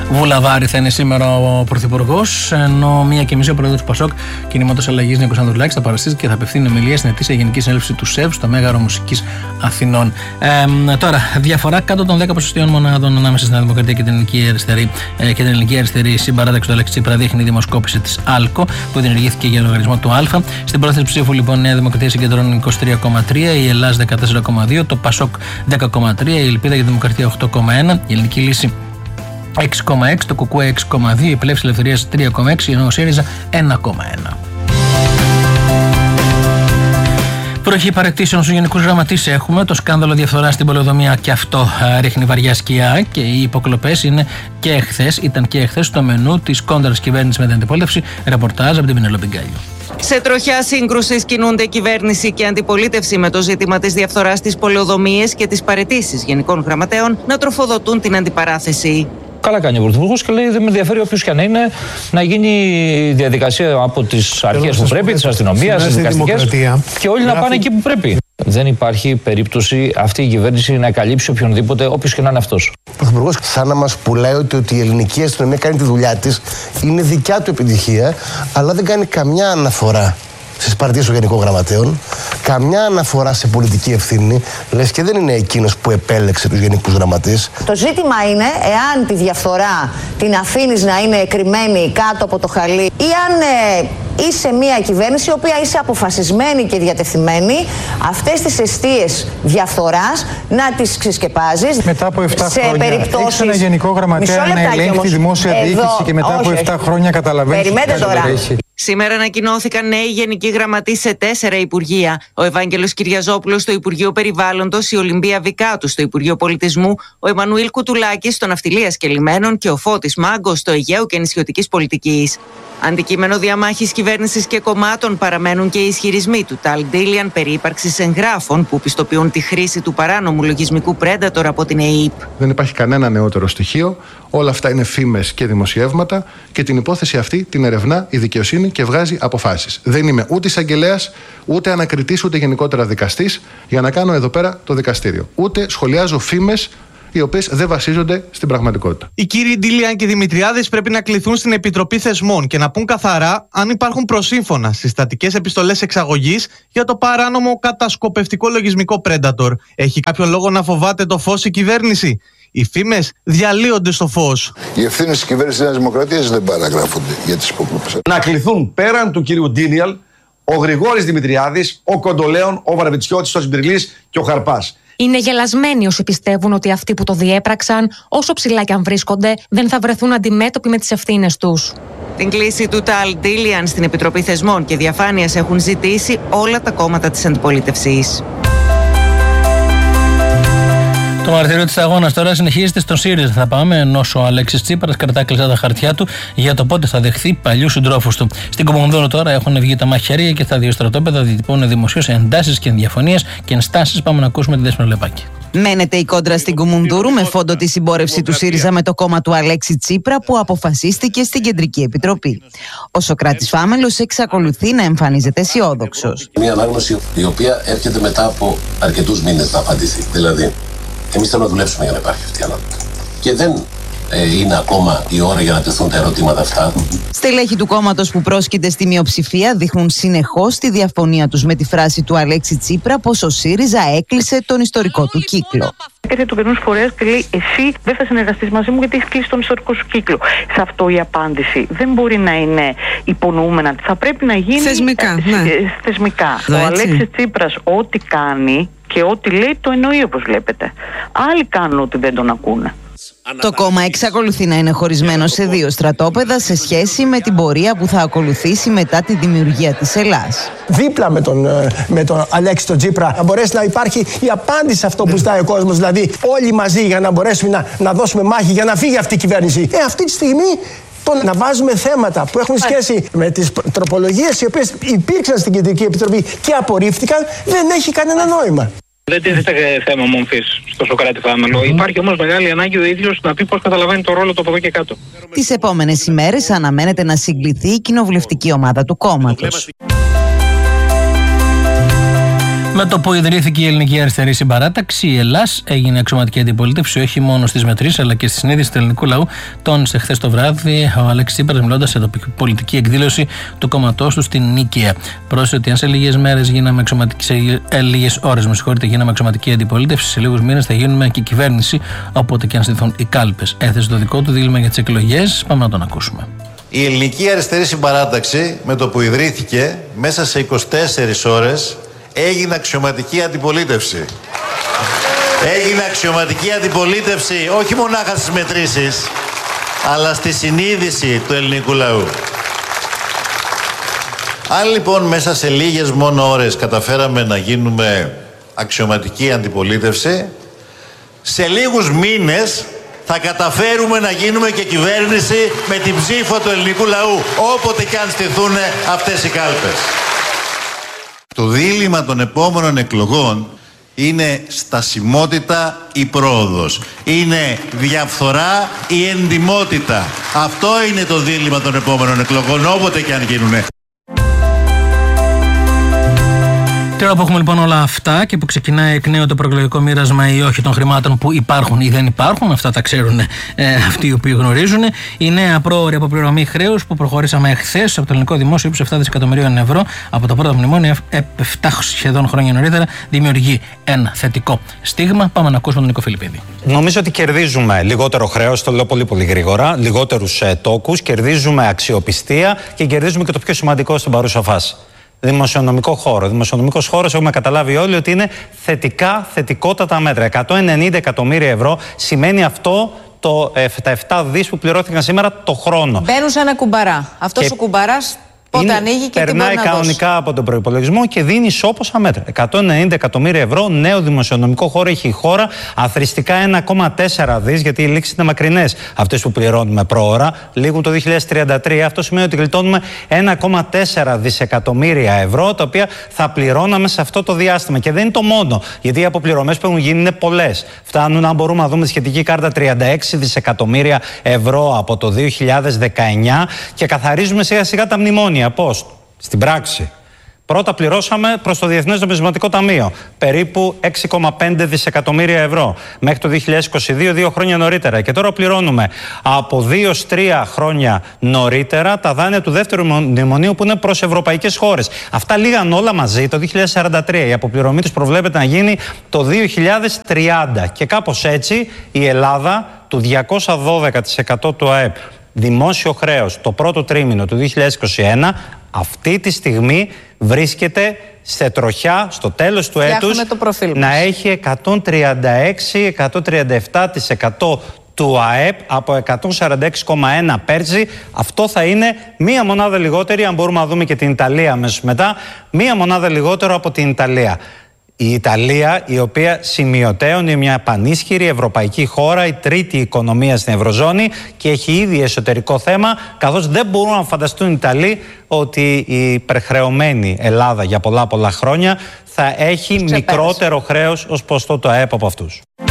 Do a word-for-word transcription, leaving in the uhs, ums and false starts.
Βουλαβάρη θα είναι σήμερα ο Πρωθυπουργός, ενώ μία και μισή ο Πρόεδρος του Πασόκ Κινήματος Αλλαγής Νίκος Ανδρουλάκης θα παραστήσει και θα απευθύνει ομιλία στην ετήσια Γενική Συνέλευση του ΣΕΒ στο Μέγαρο Μουσικής Αθηνών. Ε, τώρα, διαφορά κάτω των δέκα ποσοστιαίων μονάδων ανάμεσα στην Δημοκρατία και την Ελληνική Αριστερή ε, και την Ελληνική Αριστερή Συμπαράταξη του Αλέξη Τσίπρα δείχνει η δημοσκόπηση της ΑΛΚΟ που διενεργήθηκε για λογαριασμό του Α. Στην πρόθεση ψήφου, λοιπόν, η Νέα Δημοκρατία συγκεντρώνει είκοσι τρία κόμμα τρία, η Ελλάδα δεκατέσσερα κόμμα δύο, το Πασόκ δέκα κόμμα τρία, η Ελπίδα για τη Δημοκρατία οκτώ κόμμα ένα, η Ελληνική Λύση έξι κόμμα έξι, το Κουκουέ έξι κόμμα δύο, η Πλεύση Ελευθερίας τρία κόμμα έξι, ενώ ο ΣΥΡΙΖΑ ένα κόμμα ένα. Βροχή παραιτήσεων στους γενικούς γραμματείς έχουμε. Το σκάνδαλο διαφθοράς στην πολεοδομία και αυτό ρίχνει βαριά σκιά και οι υποκλοπές είναι και εχθές, ήταν και εχθές στο μενού της κόντρας κυβέρνησης με την αντιπολίτευση. Ρεπορτάζ από την Πινελόπη Γκάλιο. Σε τροχιά σύγκρουση κινούνται κυβέρνηση και αντιπολίτευση με το ζήτημα της διαφθοράς στις πολεοδομίες και τις παραιτήσεις γενικών γραμματέων να τροφοδοτούν την αντιπαράθεση. Καλά κάνει ο Πρωθυπουργός και λέει: δεν με ενδιαφέρει όποιος και αν είναι, να γίνει η διαδικασία από τις αρχές που πρέπει, της αστυνομίας, της δικαστικές, και όλοι να πάνε εκεί που πρέπει. Δεν υπάρχει περίπτωση αυτή η κυβέρνηση να καλύψει οποιονδήποτε, όποιος και να είναι αυτός. Ο Πρωθυπουργός σαν να μας πουλάει ότι η ελληνική αστυνομία κάνει τη δουλειά της, είναι δικιά του επιτυχία, αλλά δεν κάνει καμιά αναφορά στις παραιτήσεις των Γενικών Γραμματέων, καμιά αναφορά σε πολιτική ευθύνη, λες και δεν είναι εκείνος που επέλεξε τους Γενικούς Γραμματείς. Το ζήτημα είναι εάν τη διαφθορά την αφήνεις να είναι κρυμμένη κάτω από το χαλί ή αν ε, είσαι μια κυβέρνηση η οποία είσαι αποφασισμένη και διατεθειμένη αυτές τις αιστείες διαφθοράς να τις ξεσκεπάζεις. Μετά από επτά σε χρόνια περιπτώσεις... έχεις ένα Γενικό Γραμματέα να ελέγχει τη δημόσια διοίκηση εδώ... και μετά από επτά χρόνια καταλαβαίνεις. Περιμένετε τώρα. Σήμερα ανακοινώθηκαν νέοι γενικοί γραμματείς σε τέσσερα υπουργεία. Ο Ευάγγελος Κυριαζόπουλος στο Υπουργείο Περιβάλλοντος, η Ολυμπία Βικάτου στο Υπουργείο Πολιτισμού, ο Εμμανουήλ Κουτουλάκης στο Ναυτιλίας και Λιμένων και ο Φώτης Μάγκος στο Αιγαίου και Νησιωτικής Πολιτικής. Αντικείμενο διαμάχης κυβέρνησης και κομμάτων παραμένουν και οι ισχυρισμοί του Ταλ Ντίλιαν περί ύπαρξης εγγράφων που πιστοποιούν τη χρήση του παράνομου λογισμικού Predator από την ΕΕΠ. Δεν υπάρχει κανένα νεότερο στοιχείο. Όλα αυτά είναι φήμες και δημοσιεύματα και την υπόθεση αυτή την ερευνά η δικαιοσύνη και βγάζει αποφάσεις. Δεν είμαι ούτε εισαγγελέας, ούτε ανακριτής, ούτε γενικότερα δικαστής για να κάνω εδώ πέρα το δικαστήριο. Ούτε σχολιάζω φήμες οι οποίες δεν βασίζονται στην πραγματικότητα. Οι κύριοι Ντίλιαν και Δημητριάδης πρέπει να κληθούν στην Επιτροπή Θεσμών και να πούν καθαρά αν υπάρχουν προσύμφωνα συστατικές επιστολές εξαγωγής για το παράνομο κατασκοπευτικό λογισμικό Predator. Έχει κάποιο λόγο να φοβάται το φως η κυβέρνηση? Οι φήμες διαλύονται στο φως. Οι ευθύνες της κυβέρνησης της Νέας Δημοκρατίας δεν παραγράφονται για τις υποκλοπές. Να κληθούν πέραν του κυρίου Ντίλιαν ο Γρηγόρης Δημητριάδης, ο Κοντολέων, ο Βαρβιτσιώτης, ο Σμπυρλής και ο Χαρπάς. Είναι γελασμένοι όσοι πιστεύουν ότι αυτοί που το διέπραξαν, όσο ψηλά κι αν βρίσκονται, δεν θα βρεθούν αντιμέτωποι με τις ευθύνες τους. Την κλίση του Ταλ Ντίλιαν στην Επιτροπή Θεσμών και Διαφάνειας έχουν ζητήσει όλα τα κόμματα της αντιπολίτευσης. Το μαρτύριο της αγώνας τώρα συνεχίζεται στον ΣΥΡΙΖΑ. Θα πάμε, ενώ ο Αλέξης Τσίπρας κρατά κλειστά τα χαρτιά του για το πότε θα δεχθεί παλιούς συντρόφους του. Στην Κομονδόρο τώρα έχουν βγει τα μαχαίρια και στα δύο στρατόπεδα διατυπώνουν δημοσίως εντάσεις και ενδιαφωνίες και ενστάσεις. Πάμε να ακούσουμε τη Δέσποινα Λεπάκη. Μένεται η κόντρα στην Κουμουνδούρου με φόντο τη συμπόρευση του ΣΥΡΙΖΑ με το κόμμα του Αλέξη Τσίπρα που αποφασίστηκε στην Κεντρική Επιτροπή. Ο Σωκράτης Φάμελος εξακολουθεί να εμφανίζεται αισιόδοξος. Μια ανάγνωση η οποία έρχεται μετά από αρκετούς μήνες να απαντηθεί. Δηλαδή, εμείς θέλουμε να δουλέψουμε για να υπάρχει αυτή η ανάπτυξη. Και δεν ε, είναι ακόμα η ώρα για να τεθούν τα ερωτήματα αυτά. Στελέχοι του κόμματος που πρόσκειται στη μειοψηφία δείχνουν συνεχώς τη διαφωνία τους με τη φράση του Αλέξη Τσίπρα πως ο ΣΥΡΙΖΑ έκλεισε τον ιστορικό του κύκλο. Έρχεται το κυβερνούς φορέας και λέει: εσύ δεν θα συνεργαστείς μαζί μου γιατί έχεις κλείσει τον ιστορικό σου κύκλο. Σε αυτό η απάντηση δεν μπορεί να είναι υπονοούμενα. Θα πρέπει να γίνει θεσμικά. Ε, ναι. θεσμικά. Εδώ, ο Αλέξης Τσίπρας ό,τι κάνει και ό,τι λέει το εννοεί, όπως βλέπετε. Άλλοι κάνουν ότι δεν τον ακούνε. Το κόμμα εξακολουθεί να είναι χωρισμένο σε δύο στρατόπεδα σε σχέση με την πορεία που θα ακολουθήσει μετά τη δημιουργία της Ελλάς. Δίπλα με τον, με τον Αλέξη τον Τσίπρα να μπορέσει να υπάρχει η απάντηση σε αυτό που ζητάει ο κόσμος, δηλαδή όλοι μαζί για να μπορέσουμε να, να δώσουμε μάχη για να φύγει αυτή η κυβέρνηση. Ε, αυτή τη στιγμή το να βάζουμε θέματα που έχουν σχέση με τις τροπολογίες οι οποίες υπήρξαν στην Κεντρική Επιτροπή και απορρίφθηκαν δεν έχει κανένα νόημα. Δεν τίθεται θέμα μομφής στο Σωκράτη Φάμελο. Mm-hmm. Υπάρχει όμως μεγάλη ανάγκη ο ίδιος να πει πώς καταλαβαίνει το ρόλο του από εδώ και κάτω. Τις επόμενες ημέρες αναμένεται να συγκληθεί η κοινοβουλευτική ομάδα του κόμματος. Με το που ιδρύθηκε η Ελληνική Αριστερή Συμπαράταξη, η Ελλάς έγινε αξιωματική αντιπολίτευση όχι μόνο στις μετρήσεις αλλά και στη συνείδηση του ελληνικού λαού. Τόνισε χθες το βράδυ ο Αλέξης Τσίπρας, μιλώντας σε τοπική πολιτική εκδήλωση του κόμματός του στην Νίκαια. Πρόσθεσε ότι αν σε λίγες μέρες γίναμε αξιωματική, σε ε, λίγες ώρες, με συγχωρείτε, γίναμε αξιωματική αντιπολίτευση, σε λίγους μήνες θα γίνουμε και κυβέρνηση, όποτε και αν στηθούν οι κάλπες. Έθεσε το δικό του δίλημμα για τις εκλογές. Πάμε να τον ακούσουμε. Η Ελληνική Αριστερή Συμπαράταξη, με το που ιδρύθηκε, μέσα σε είκοσι τέσσερις ώρες έγινε αξιωματική αντιπολίτευση. Έγινε αξιωματική αντιπολίτευση όχι μονάχα στις μετρήσεις, αλλά στη συνείδηση του ελληνικού λαού. Αν λοιπόν μέσα σε λίγες μόνο ώρες καταφέραμε να γίνουμε αξιωματική αντιπολίτευση, σε λίγους μήνες θα καταφέρουμε να γίνουμε και κυβέρνηση με την ψήφο του ελληνικού λαού, όποτε και αν στηθούν αυτές οι κάλπες. Το δίλημμα των επόμενων εκλογών είναι στασιμότητα ή πρόοδος. Είναι διαφθορά ή εντιμότητα. Αυτό είναι το δίλημμα των επόμενων εκλογών, όποτε και αν γίνουνε. Τώρα που έχουμε λοιπόν όλα αυτά και που ξεκινάει εκ νέου το προεκλογικό μοίρασμα ή όχι των χρημάτων που υπάρχουν ή δεν υπάρχουν, αυτά τα ξέρουν ε, αυτοί οι οποίοι γνωρίζουν. Η νέα πρόωρη αποπληρωμή χρέους που προχωρήσαμε χθες από το ελληνικό δημόσιο ύψους επτά δισεκατομμυρίων ευρώ από τα πρώτα μνημόνια, επτά σχεδόν χρόνια νωρίτερα, δημιουργεί ένα θετικό στίγμα. Πάμε να ακούσουμε τον Νίκο Φιλιππίδη. Νομίζω ότι κερδίζουμε λιγότερο χρέος, το λέω πολύ πολύ γρήγορα, λιγότερους ε, τόκους, κερδίζουμε αξιοπιστία και κερδίζουμε και το πιο σημαντικό στην παρούσα φάση. Δημοσιονομικό χώρο. Δημοσιονομικός χώρος, έχουμε καταλάβει όλοι ότι είναι θετικά, θετικότατα μέτρα. εκατόν ενενήντα εκατομμύρια ευρώ σημαίνει αυτό το, τα επτά δις που πληρώθηκαν σήμερα το χρόνο. Μπαίνουν σε ένα κουμπαρά. Αυτός και ο κουμπαράς πότε είναι, ανοίγει και τι μπορεί να δώσει. Περνάει κανονικά από τον προϋπολογισμό και δίνει ισόποσα μέτρα. εκατόν ενενήντα εκατομμύρια ευρώ νέο δημοσιονομικό χώρο έχει η χώρα. Αθρηστικά ένα κόμμα τέσσερα δις, γιατί οι λήξεις είναι μακρινές αυτές που πληρώνουμε πρόωρα. Λήγουν το δύο χιλιάδες τριάντα τρία. Αυτό σημαίνει ότι γλιτώνουμε ένα κόμμα τέσσερα δισεκατομμύρια ευρώ, τα οποία θα πληρώναμε σε αυτό το διάστημα. Και δεν είναι το μόνο, γιατί οι αποπληρωμές που έχουν γίνει είναι πολλές. Φτάνουν, αν μπορούμε να δούμε τη σχετική κάρτα, τριάντα έξι δισεκατομμύρια ευρώ από το δύο χιλιάδες δεκαεννιά και καθαρίζουμε σιγά σιγά τα μνημόνια. Πώς? Στην πράξη. Πρώτα πληρώσαμε προς το Διεθνές Νομισματικό Ταμείο περίπου έξι κόμμα πέντε δισεκατομμύρια ευρώ μέχρι το δύο χιλιάδες είκοσι δύο, δύο χρόνια νωρίτερα. Και τώρα πληρώνουμε από δύο τρία χρόνια νωρίτερα τα δάνεια του δεύτερου μνημονίου που είναι προς ευρωπαϊκές χώρες. Αυτά λίγαν όλα μαζί το δύο χιλιάδες σαράντα τρία. Η αποπληρωμή τους προβλέπεται να γίνει το δύο χιλιάδες τριάντα. Και κάπως έτσι η Ελλάδα του διακόσια δώδεκα τοις εκατό του ΑΕΠ δημόσιο χρέος το πρώτο τρίμηνο του δύο χιλιάδες είκοσι ένα αυτή τη στιγμή βρίσκεται σε τροχιά στο τέλος του έτους να έχει εκατόν τριάντα έξι με εκατόν τριάντα επτά τοις εκατό του ΑΕΠ από εκατόν σαράντα έξι κόμμα ένα πέρσι. Αυτό θα είναι μία μονάδα λιγότερη, αν μπορούμε να δούμε και την Ιταλία αμέσως μετά, μία μονάδα λιγότερο από την Ιταλία. Η Ιταλία, η οποία σημειωτέων είναι μια πανίσχυρη ευρωπαϊκή χώρα, η τρίτη οικονομία στην Ευρωζώνη και έχει ήδη εσωτερικό θέμα, καθώς δεν μπορούν να φανταστούν οι Ιταλοί ότι η υπερχρεωμένη Ελλάδα για πολλά πολλά χρόνια θα έχει μικρότερο χρέος ως ποστό του ΑΕΠ από αυτούς.